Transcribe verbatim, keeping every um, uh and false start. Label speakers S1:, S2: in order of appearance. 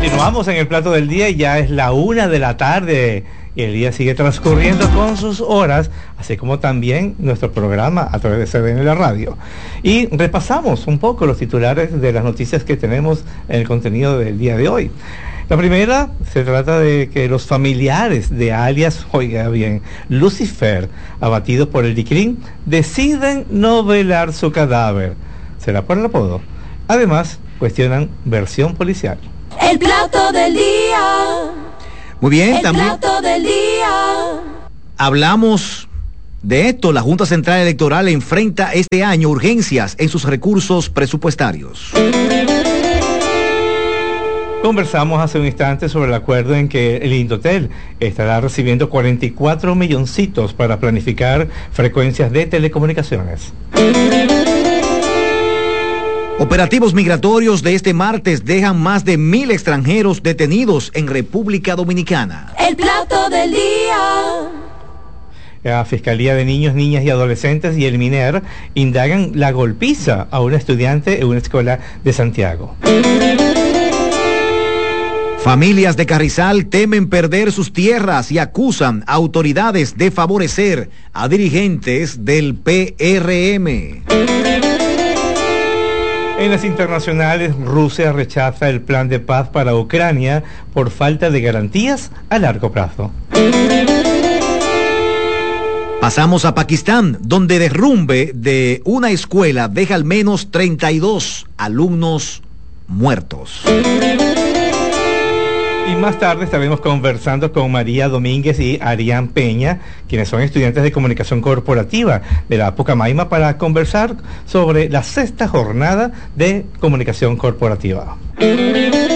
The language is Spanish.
S1: Continuamos en el plato del día y ya es la una de la tarde y el día sigue transcurriendo con sus horas, así como también nuestro programa a través de C D N La Radio. Y repasamos un poco los titulares de las noticias que tenemos en el contenido del día de hoy. La primera se trata de que los familiares de alias, oiga bien, Lucifer, abatido por el DICRIM, deciden no velar su cadáver. ¿Será por el apodo? Además, cuestionan versión policial.
S2: El plato del día.
S3: Muy bien,
S2: El
S3: también
S2: plato del día.
S3: hablamos de esto. La Junta Central Electoral enfrenta este año urgencias en sus recursos presupuestarios.
S1: Conversamos hace un instante sobre el acuerdo en que el Indotel estará recibiendo cuarenta y cuatro milloncitos para planificar frecuencias de telecomunicaciones.
S3: Operativos migratorios de este martes dejan más de mil extranjeros detenidos en República Dominicana.
S2: El plato del día.
S1: La Fiscalía de Niños, Niñas y Adolescentes y el MINER indagan la golpiza a una estudiante en una escuela de Santiago.
S3: Familias de Carrizal temen perder sus tierras y acusan a autoridades de favorecer a dirigentes del P R M.
S1: En las internacionales, Rusia rechaza el plan de paz para Ucrania por falta de garantías a largo plazo.
S3: Pasamos a Pakistán, donde derrumbe de una escuela deja al menos treinta y dos alumnos muertos.
S1: Y más tarde estaremos conversando con María Domínguez y Arián Peña, quienes son estudiantes de comunicación corporativa de la Pucamaima, para conversar sobre la sexta jornada de comunicación corporativa.